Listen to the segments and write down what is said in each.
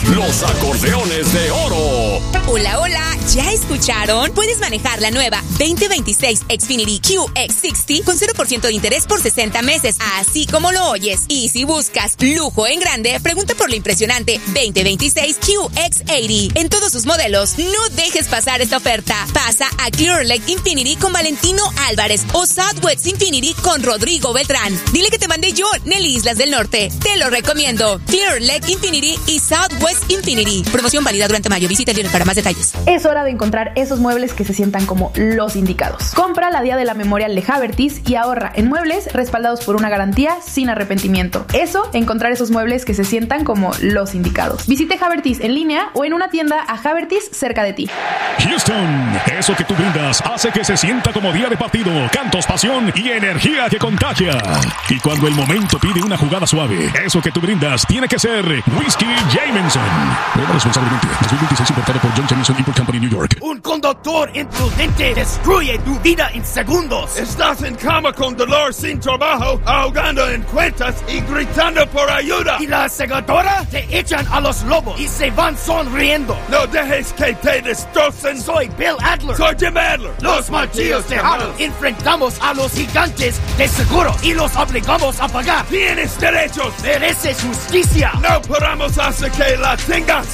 los acordeones de oro. Hola, hola, ¿ya escucharon? Puedes manejar la nueva 2026 Xfinity QX60 con 0% de interés por 60 meses, así como lo oyes. Y si buscas lujo en grande, pregunta por la impresionante 2026 QX80. En todos sus modelos, no dejes pasar esta oferta. Pasa a Clear Lake Infinity con Valentino Álvarez o Southwest Infinity con Rodrigo Beltrán. Dile que te mandé yo, Nelly Islas del Norte. Te lo recomiendo. Clear Lake Infinity y Southwest Infinity. Promoción válida durante mayo. Visita el dealer para más detalles. Es hora de encontrar esos muebles que se sientan como los indicados. Compra la Día de la Memorial de Havertys y ahorra en muebles respaldados por una garantía sin arrepentimiento. Eso, encontrar esos muebles que se sientan como los indicados. Visite Havertys en línea o en una tienda a Havertys cerca de ti. Houston, eso que tú brindas hace que se sienta como día de partido. Cantos, pasión y energía que contagia. Y cuando el momento pide una jugada suave, eso que tú brindas tiene que ser Whisky Jameson. Beba responsablemente. 2026 importado por John Jameson Import Company, New York. Un conductor imprudente destruye tu vida en segundos. Estás en cama con dolor, sin trabajo, ahogando en cuentas y gritando por ayuda. Y la aseguradora te echan a los lobos y se van sonriendo. No dejes que te destrocen. Soy Bill Adler. Soy Jim Adler. Los martillos tejados. Enfrentamos a los gigantes de seguros y los obligamos a pagar. Tienes derechos. Mereces justicia. No paramos hasta que la tengas.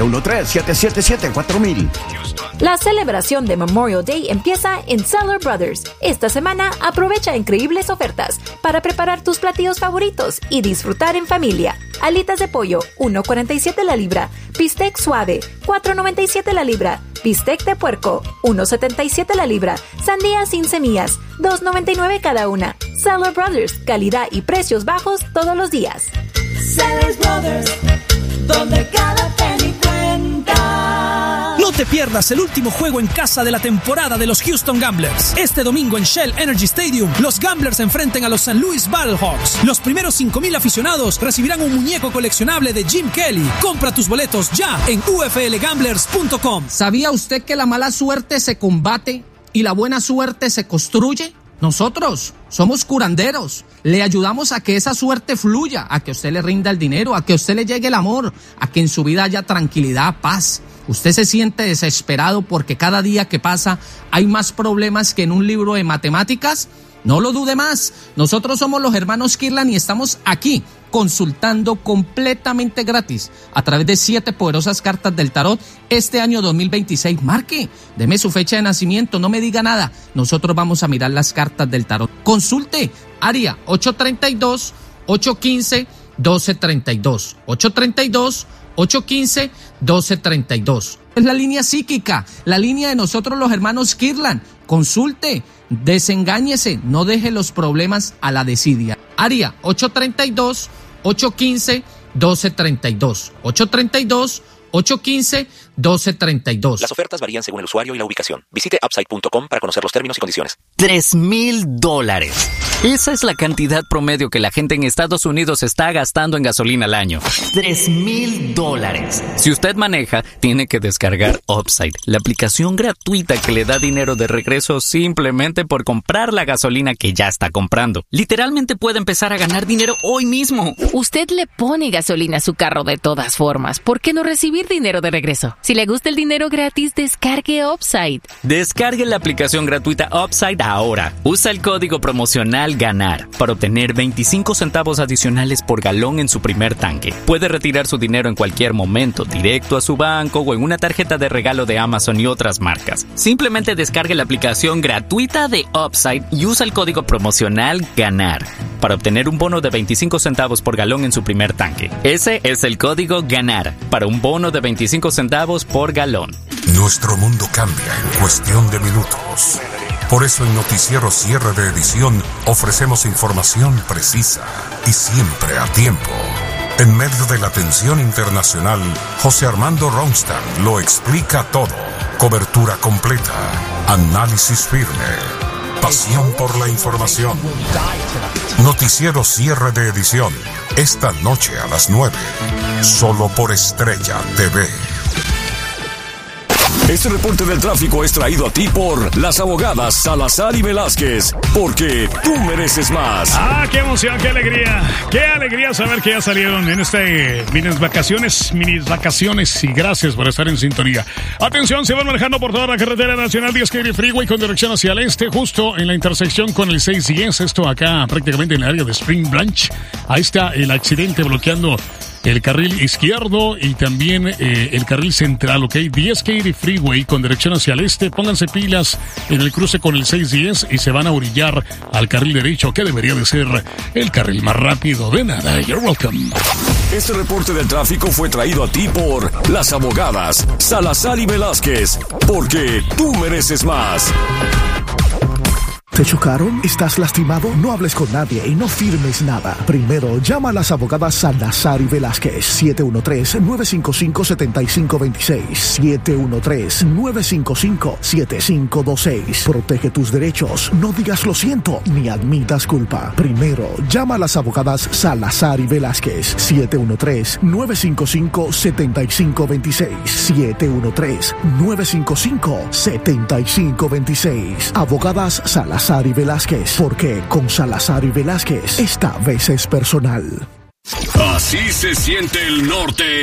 713-777-4000. La celebración de Memorial Day empieza en Seller Brothers. Esta semana aprovecha increíbles ofertas para preparar tus platillos favoritos y disfrutar en familia. Alitas de pollo, $1.47 la libra. Bistec suave, $4.97 la libra. Bistec de puerco, $1.77 la libra. Sandía sin semillas, $2.99 cada una. Seller Brothers, calidad y precios bajos todos los días. Seller Brothers, donde cada penny cuenta. No te pierdas el último juego en casa de la temporada de los Houston Gamblers. Este domingo en Shell Energy Stadium, los Gamblers se enfrentan a los St. Louis Battlehawks. Los primeros 5,000 aficionados recibirán un muñeco coleccionable de Jim Kelly. Compra tus boletos ya en uflgamblers.com. ¿Sabía usted que la mala suerte se combate y la buena suerte se construye? Nosotros somos curanderos. Le ayudamos a que esa suerte fluya, a que usted le rinda el dinero, a que usted le llegue el amor, a que en su vida haya tranquilidad, paz. Usted se siente desesperado porque cada día que pasa hay más problemas que en un libro de matemáticas. No lo dude más. Nosotros somos los hermanos Kirlan y estamos aquí consultando completamente gratis a través de 7 poderosas cartas del tarot este año 2026. Marque, deme su fecha de nacimiento, no me diga nada. Nosotros vamos a mirar las cartas del tarot. Consulte área 832-815-1232. 832-815-1232. Es la línea psíquica, la línea de nosotros los hermanos Kirlan. Consulte, desengáñese, no deje los problemas a la desidia. Área 832-815-1232. 832-815-1232. Las ofertas varían según el usuario y la ubicación. Visite upside.com para conocer los términos y condiciones. $3,000. Esa es la cantidad promedio que la gente en Estados Unidos está gastando en gasolina al año. $3,000. Si usted maneja, tiene que descargar Upside, la aplicación gratuita que le da dinero de regreso simplemente por comprar la gasolina que ya está comprando. Literalmente puede empezar a ganar dinero hoy mismo. Usted le pone gasolina a su carro de todas formas. ¿Por qué no recibir dinero de regreso? Si le gusta el dinero gratis, descargue Upside. Descargue la aplicación gratuita Upside ahora. Usa el código promocional GANAR para obtener 25 centavos adicionales por galón en su primer tanque. Puede retirar su dinero en cualquier momento, directo a su banco o en una tarjeta de regalo de Amazon y otras marcas. Simplemente descargue la aplicación gratuita de Upside y usa el código promocional GANAR para obtener un bono de 25 centavos por galón en su primer tanque. Ese es el código GANAR para un bono de 25 centavos por galón. Nuestro mundo cambia en cuestión de minutos. Por eso en Noticiero Cierre de Edición ofrecemos información precisa y siempre a tiempo. En medio de la tensión internacional, José Armando Ronstadt lo explica todo. Cobertura completa, análisis firme, pasión por la información. Noticiero Cierre de Edición, esta noche a las 9, solo por Estrella TV. Este reporte del tráfico es traído a ti por las abogadas Salazar y Velázquez, porque tú mereces más. ¡Ah, qué emoción, qué alegría! ¡Qué alegría saber que ya salieron en minis vacaciones! Y gracias por estar en sintonía. Atención, se van manejando por toda la carretera nacional 10 Katy Freeway con dirección hacia el este, justo en la intersección con el 610. Esto acá prácticamente en el área de Spring Branch. Ahí está el accidente bloqueando el carril izquierdo y también el carril central, ¿ok? 10 Katy Freeway con dirección hacia el este. Pónganse pilas en el cruce con el 610 y se van a orillar al carril derecho, que debería de ser el carril más rápido. De nada, you're welcome. Este reporte del tráfico fue traído a ti por las abogadas Salazar y Velázquez, porque tú mereces más. ¿Te chocaron? ¿Estás lastimado? No hables con nadie y no firmes nada. Primero, llama a las abogadas Salazar y Velázquez. 713-955-7526. 713-955-7526. Protege tus derechos. No digas lo siento ni admitas culpa. Primero, llama a las abogadas Salazar y Velázquez. 713-955-7526. 713-955-7526. Abogadas Salazar y Velázquez, porque con Salazar y Velázquez esta vez es personal. Así se siente el norte